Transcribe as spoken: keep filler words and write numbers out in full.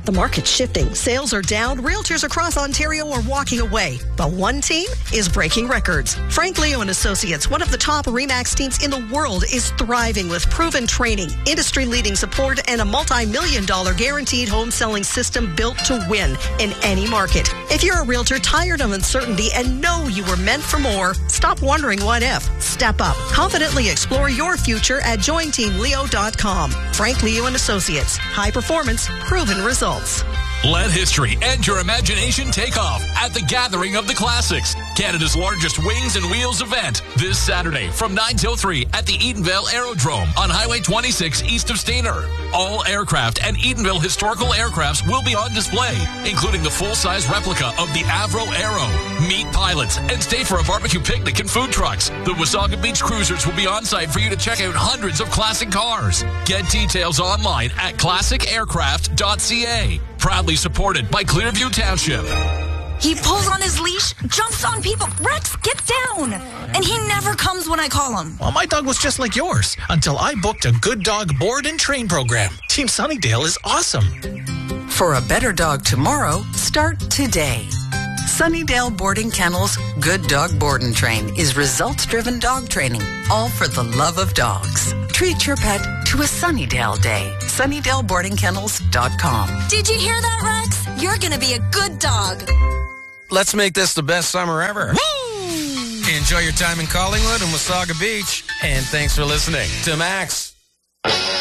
The market's shifting. Sales are down. Realtors across Ontario are walking away. But one team is breaking records. Frank Leo and Associates, one of the top RE/MAX teams in the world, is thriving with proven training, industry-leading support, and a multi-million dollar guaranteed home selling system built to win in any market. If you're a realtor tired of uncertainty and know you were meant for more, stop wondering what if. Step up. Confidently explore your future at join team leo dot com. Frank Leo and Associates. High performance, proven results. Let history and your imagination take off at the Gathering of the Classics, Canada's largest wings and wheels event, this Saturday from nine till three at the Edenville Aerodrome on Highway twenty-six east of Stayner. All aircraft and Edenville historical aircrafts will be on display, including the full-size replica of the Avro Aero. Meet pilots and stay for a barbecue picnic and food trucks. The Wasaga Beach Cruisers will be on site for you to check out hundreds of classic cars. Get details online at classic aircraft dot c a. Proudly supported by Clearview Township. He pulls on his leash, jumps on people. Rex, get down! And he never comes when I call him. Well, my dog was just like yours until I booked a Good Dog board and train program. Team Sunnydale is awesome. For a better dog tomorrow, start today. Sunnydale Boarding Kennels Good Dog Board and Train is results-driven dog training, all for the love of dogs. Treat your pet to a Sunnydale day. Sunnydale Boarding Kennels dot com. Did you hear that, Rex? You're gonna be a good dog. Let's make this the best summer ever. Woo! Enjoy your time in Collingwood and Wasaga Beach. And thanks for listening to Max.